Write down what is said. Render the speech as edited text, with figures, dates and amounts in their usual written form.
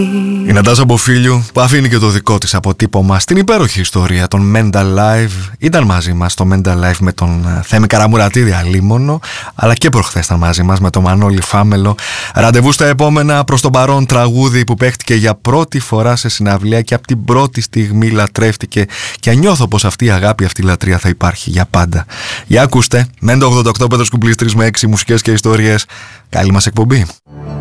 Η Νατάσα Μποφίλιου που αφήνει και το δικό της αποτύπωμα στην υπέροχη ιστορία των Mental Live. Ήταν μαζί μας στο Mental Live με τον Θέμη Καραμουρατίδη αλίμονο, αλλά και προχθές ήταν μαζί μας με τον Μανώλη Φάμελο. Ραντεβού στα επόμενα. Προς τον παρόν τραγούδι που παίχτηκε για πρώτη φορά σε συναυλία και από την πρώτη στιγμή λατρεύτηκε, και νιώθω πως αυτή η αγάπη, αυτή η λατρεία θα υπάρχει για πάντα. Για ακούστε, Μέντο 88 Πέτρος Κουμπλής 3 με 6 μουσικές και ιστορίες. Καλή μας εκπομπή.